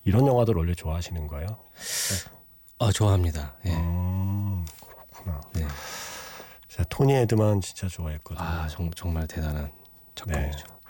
이런 영화들 원래 좋아하시는 거예요? 좋아합니다. 예. 그렇구나. 네. 제가 토니 에드만 진짜 좋아했거든요. 정말 대단한 작품이죠. 네.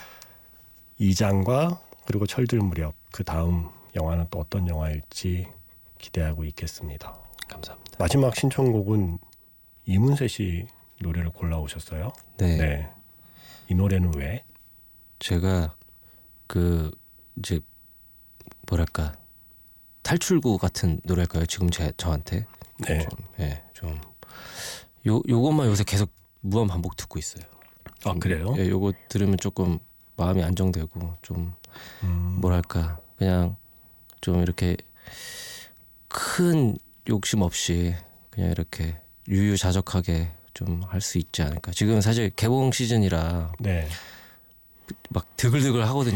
이장과 그리고 철들 무렵 그 다음 영화는 또 어떤 영화일지 기대하고 있겠습니다. 감사합니다. 마지막 신청곡은 이문세 씨 노래를 골라오셨어요? 네. 이 노래는 왜? 제가 이제 뭐랄까 탈출구 같은 노래일까요? 지금 저한테. 네. 요것만 요새 계속 무한 반복 듣고 있어요. 그래요? 예, 요거 들으면 조금 마음이 안정되고 좀 뭐랄까 그냥 좀 이렇게 큰 욕심 없이 그냥 이렇게 유유자적하게 좀 할 수 있지 않을까. 지금 사실 개봉 시즌이라 네. 막 드글드글 하거든요.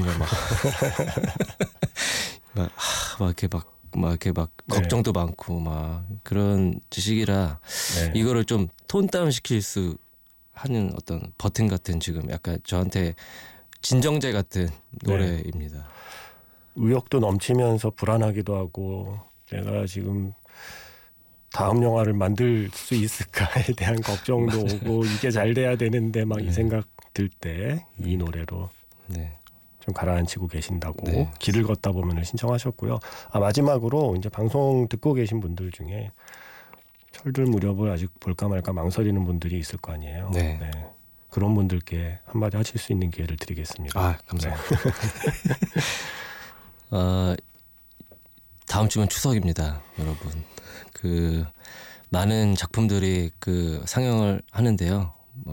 막 이렇게 걱정도 많고 막 그런 시기라 이거를 좀 톤 다운 시킬 수 하는 어떤 버튼 같은 지금 약간 저한테 진정제 같은 노래입니다. 의욕도 넘치면서 불안하기도 하고 내가 지금 다음 영화를 만들 수 있을까에 대한 걱정도 오고 이게 잘 돼야 되는데 막 이 생각 들 때 이 노래로 좀 가라앉히고 계신다고 길을 걷다 보면을 신청하셨고요. 마지막으로 이제 방송 듣고 계신 분들 중에 철들 무렵을 아직 볼까 말까 망설이는 분들이 있을 거 아니에요. 네. 그런 분들께 한마디 하실 수 있는 기회를 드리겠습니다. 감사합니다. 다음 주면 추석입니다, 여러분. 많은 작품들이 상영을 하는데요.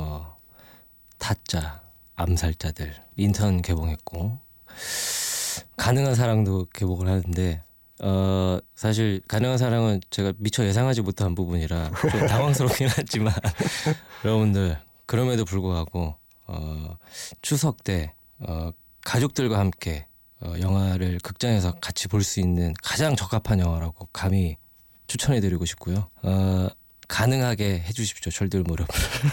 타짜, 암살자들, 인턴 개봉했고 가능한 사랑도 개봉을 하는데 사실 가능한 사랑은 제가 미처 예상하지 못한 부분이라 좀 당황스럽긴 하지만 여러분들 그럼에도 불구하고 추석 때 가족들과 함께 영화를 극장에서 같이 볼 수 있는 가장 적합한 영화라고 감히 추천해드리고 싶고요. 가능하게 해주십시오. 철들 무렵.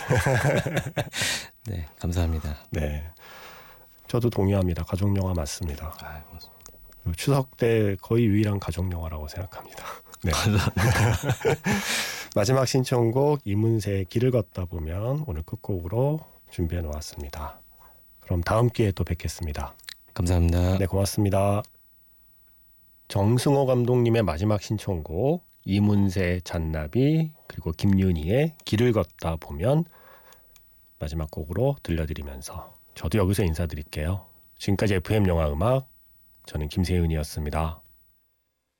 네, 감사합니다. 네, 저도 동의합니다. 가족 영화 맞습니다. 고맙습니다. 추석 때 거의 유일한 가족 영화라고 생각합니다. 네. 마지막 신청곡 이문세의 길을 걷다 보면 오늘 끝곡으로 준비해 놓았습니다. 그럼 다음 기회에 또 뵙겠습니다. 감사합니다. 네, 고맙습니다. 정승호 감독님의 마지막 신청곡 이문세의 잔나비 그리고 김윤희의 길을 걷다 보면 마지막 곡으로 들려드리면서 저도 여기서 인사드릴게요. 지금까지 FM 영화 음악 저는 김세윤이었습니다.